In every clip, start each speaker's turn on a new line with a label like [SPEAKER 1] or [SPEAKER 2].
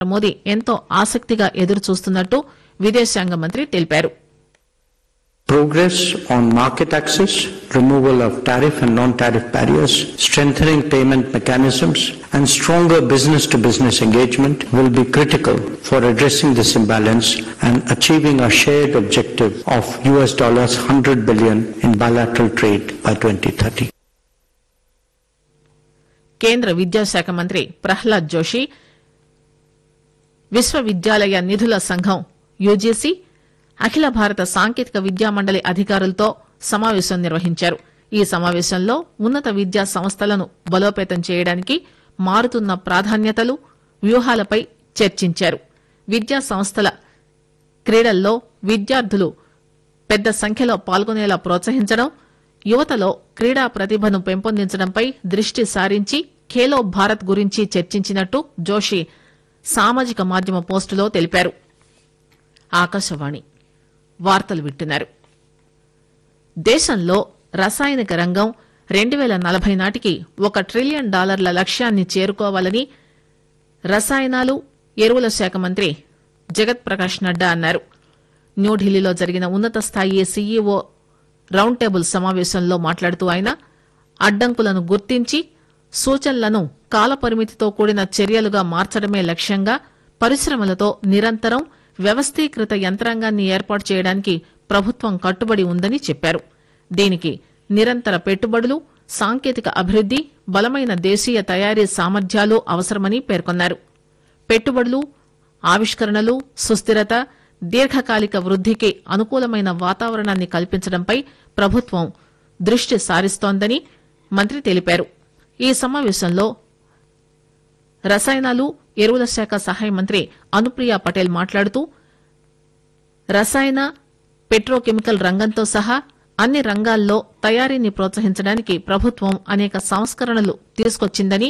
[SPEAKER 1] మోదీ ఎంతో ఆసక్తిగా ఎదురుచూస్తున్నట్టు విదేశాంగ మంత్రి తెలిపారు.
[SPEAKER 2] Progress on market access, removal of tariff and non-tariff barriers, strengthening payment mechanisms, and stronger business-to-business engagement will be critical for addressing this imbalance and achieving our shared objective of $100 billion in bilateral trade by 2030.
[SPEAKER 1] కేంద్ర విద్యాశాఖ మంత్రి ప్రహ్లాద్ జోషి విశ్వవిద్యాలయ నిధుల సంఘం UGC అఖిల భారత సాంకేతిక విద్యా మండలి అధికారులతో సమావేశం నిర్వహించారు. ఈ సమావేశంలో ఉన్నత విద్యా సంస్థలను బలోపేతం చేయడానికి మారుతున్న ప్రాధాన్యతలు, వ్యూహాలపై చర్చించారు. విద్యా సంస్థల క్రీడల్లో విద్యార్థులు పెద్ద సంఖ్యలో పాల్గొనేలా ప్రోత్సహించడం, యువతలో క్రీడా ప్రతిభను పెంపొందించడంపై దృష్టి సారించి ఖేలో భారత్ గురించి చర్చించినట్టు జోషి సామాజిక మాధ్యమ పోస్టులో తెలిపారు. ఆకాశవాణి వార్తలు వింటున్నారు. దేశంలో రసాయనిక రంగం 2040 నాటికి $1 ట్రిలియన్ లక్ష్యాన్ని చేరుకోవాలని రసాయనాలు, ఎరువుల శాఖ మంత్రి జగత్ ప్రకాష్ నడ్డా అన్నారు. న్యూఢిల్లీలో జరిగిన ఉన్నత స్థాయి సీఈఓ రౌండ్ టేబుల్ సమావేశంలో మాట్లాడుతూ ఆయన అడ్డంకులను గుర్తించి సూచనలను కాలపరిమితితో కూడిన చర్యలుగా మార్చడమే లక్ష్యంగా పరిశ్రమలతో నిరంతరం వ్యవస్థీకృత యంత్రాంగాన్ని ఏర్పాటు చేయడానికి ప్రభుత్వం కట్టుబడి ఉందని చెప్పారు. దీనికి నిరంతర పెట్టుబడులు, సాంకేతిక అభివృద్ది, బలమైన దేశీయ తయారీ సామర్థ్యాలు అవసరమని పేర్కొన్నారు. పెట్టుబడులు, ఆవిష్కరణలు, సుస్థిరత, దీర్ఘకాలిక వృద్దికి అనుకూలమైన వాతావరణాన్ని కల్పించడంపై ప్రభుత్వం దృష్టి సారిస్తోందని మంత్రి తెలిపారు. ఈ సమావేశంలో రసాయనాలు, ఎరువుల శాఖ సహాయ మంత్రి అనుప్రియ పటేల్ మాట్లాడుతూ రసాయన, పెట్రోకెమికల్ రంగంతో సహా అన్ని రంగాల్లో తయారీని ప్రోత్సహించడానికి ప్రభుత్వం అనేక సంస్కరణలు తీసుకొచ్చిందని,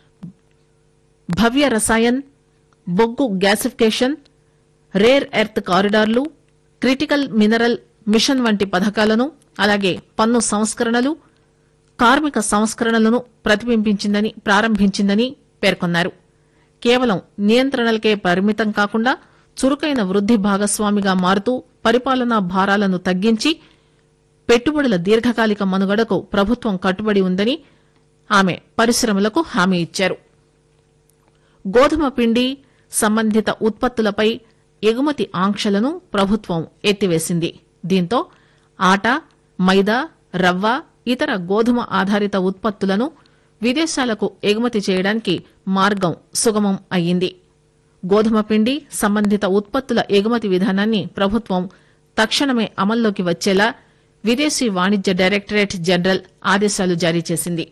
[SPEAKER 1] భవ్య రసాయన్, బొగ్గు gasification, rare earth కారిడార్లు, critical mineral machine వంటి పథకాలను, అలాగే పన్ను సంస్కరణలు, కార్మిక సంస్కరణలను ప్రారంభించిందని పేర్కొన్నారు. కేవలం నియంత్రణలకే పరిమితం కాకుండా చురుకైన వృద్ది భాగస్వామిగా మారుతూ పరిపాలనా భారాలను తగ్గించి పెట్టుబడుల దీర్ఘకాలిక మనుగడకు ప్రభుత్వం కట్టుబడి ఉందని ఆమె పరిశ్రమలకు హామీ ఇచ్చారు. గోధుమ పిండి సంబంధిత ఉత్పత్తులపై ఎగుమతి ఆంక్షలను ప్రభుత్వం ఎత్తివేసింది. దీంతో ఆట, మైదా, రవ్వ, ఇతర గోధుమ ఆధారిత ఉత్పత్తులను విదేశాలకు ఎగుమతి చేయడానికి మార్గం సుగమం అయ్యింది. గోధుమ పిండి సంబంధిత ఉత్పత్తుల ఎగుమతి విధానాన్ని ప్రభుత్వం తక్షణమే అమల్లోకి వచ్చేలా విదేశీ వాణిజ్య డైరెక్టరేట్ జనరల్ ఆదేశాలు జారీ చేసింది.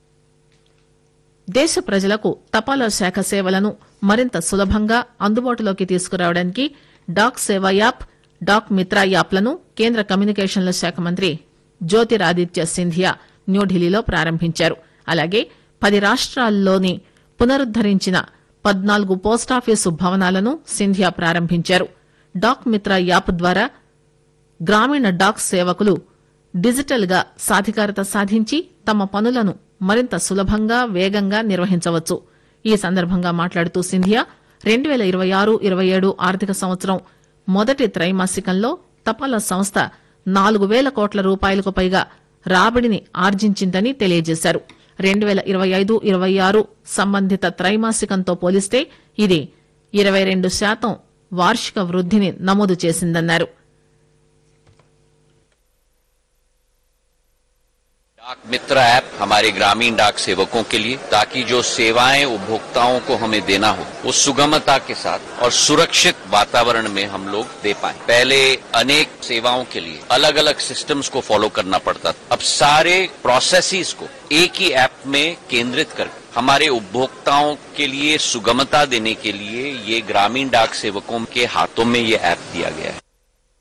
[SPEAKER 1] దేశ ప్రజలకు తపాలా శాఖ సేవలను మరింత సులభంగా అందుబాటులోకి తీసుకురావడానికి డాక్ సేవా యాప్, డాక్ మిత్రా యాప్లను కేంద్ర కమ్యూనికేషన్ల శాఖ మంత్రి జ్యోతిరాదిత్య సింధియా న్యూఢిల్లీలో ప్రారంభించారు. అలాగే 10 రాష్ట్రాల్లోని పునరుద్దరించిన 14 పోస్టాఫీసు భవనాలను సింధియా ప్రారంభించారు. డాక్ మిత్రా యాప్ ద్వారా గ్రామీణ డాక్ సేవకులు డిజిటల్ గా సాధికారత సాధించి తమ పనులను మరింత సులభంగా, వేగంగా నిర్వహించవచ్చు. ఈ సందర్భంగా మాట్లాడుతూ సింధియా 2026-27 ఆర్థిక సంవత్సరం మొదటి త్రైమాసికంలో తపాలా సంస్థ 4,000 కోట్ల రూపాయలకు పైగా రాబడిని ఆర్జించిందని తెలియజేశారు. 2025-26 సంబంధిత త్రైమాసికంతో పోలిస్తే ఇది 22% వార్షిక వృద్దిని నమోదు చేసిందన్నారు.
[SPEAKER 3] डाक मित्र ऐप हमारे ग्रामीण डाक सेवकों के लिए, ताकि जो सेवाएं उपभोक्ताओं को हमें देना हो वो सुगमता के साथ और सुरक्षित वातावरण में हम लोग दे पाएं। पहले अनेक सेवाओं के लिए अलग अलग सिस्टम्स को फॉलो करना पड़ता था। अब सारे प्रोसेसेस को एक ही ऐप में केंद्रित कर हमारे उपभोक्ताओं के लिए सुगमता देने के लिए ये ग्रामीण डाक सेवकों के हाथों में ये ऐप दिया गया है.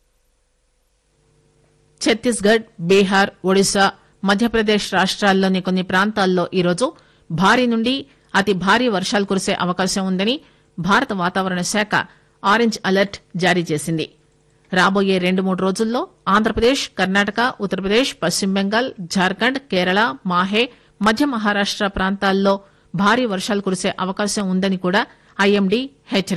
[SPEAKER 1] ఛత్తీస్గఢ్, బీహార్, ఒడిశా, మధ్యప్రదేశ్ రాష్ట్రాల్లోని కొన్ని ప్రాంతాల్లో ఈరోజు భారీ నుండి అతి భారీ వర్షాలు కురిసే అవకాశం ఉందని భారత వాతావరణ శాఖ ఆరెంజ్ అలర్ట్ జారీ చేసింది. రాబోయే 2-3 రోజుల్లో ఆంధ్రప్రదేశ్, కర్ణాటక, ఉత్తరప్రదేశ్, పశ్చిమ బెంగాల్, జార్ఖండ్, కేరళ, మాహే, మధ్య మహారాష్ట ప్రాంతాల్లో భారీ వర్షాలు కురిసే అవకాశం ఉందని కూడా ఐఎండీ హెచ్